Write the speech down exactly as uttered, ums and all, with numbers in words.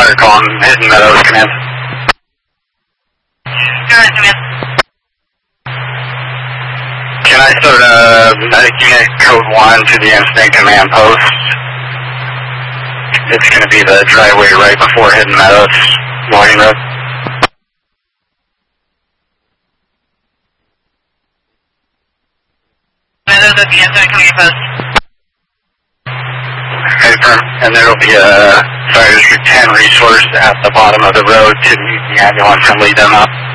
Fire calling Hidden Meadows, command. Alright, command. Can I start a medic unit code one to the incident command post? It's going to be the driveway right before Hidden Meadows, Morning Road. Meadows at the incident command post. Confirm. And there will be a Fire District ten resource at the bottom of the road to meet the ambulance and lead them up.